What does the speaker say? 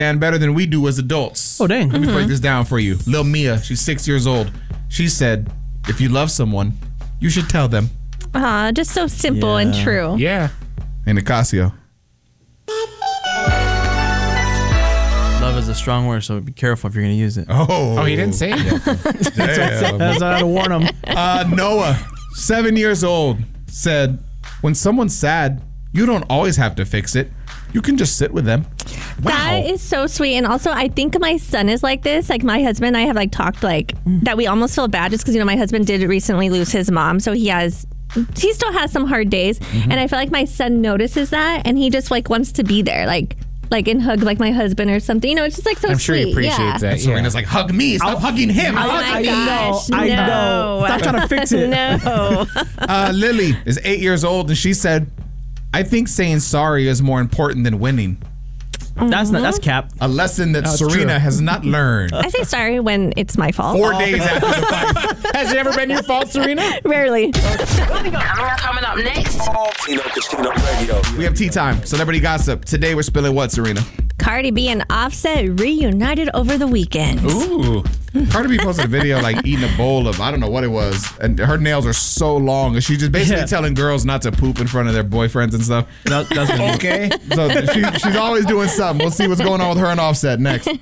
and better than we do as adults. Oh, dang. Let me break this down for you. Lil Mia, she's 6 years old. She said, if you love someone, you should tell them. Just so simple and true. Yeah. And Nicasio. Love is a strong word, so be careful if you're going to use it. Oh, he didn't say it. Damn. That's how to warn him. Noah, 7 years old, said, when someone's sad, you don't always have to fix it. You can just sit with them. That is so sweet. And also, I think my son is like this. Like, my husband and I have like talked like that we almost feel bad just because, my husband did recently lose his mom. So he still has some hard days. And I feel like my son notices that and he just like wants to be there. Like and hug like my husband or something. It's just like so I'm sure sweet. he appreciates that. Serena's like, hug me. Stop hugging him. Oh my gosh. I know. Stop trying to fix it. No. Lily is 8 years old and she said, I think saying sorry is more important than winning. That's cap. A lesson that Serena true. has not learned. I say sorry when it's my fault. 4 days after the fight. Has it ever been your fault, Serena? Rarely. Coming up next. Tino Casino Radio. We have tea time. Celebrity gossip. Today we're spilling what, Serena? Cardi B and Offset reunited over the weekend. Ooh. Cardi B posted a video like eating a bowl of, I don't know what it was. And her nails are so long. And she's just basically telling girls not to poop in front of their boyfriends and stuff. That's Okay. So she's always doing something. We'll see what's going on with her and Offset next.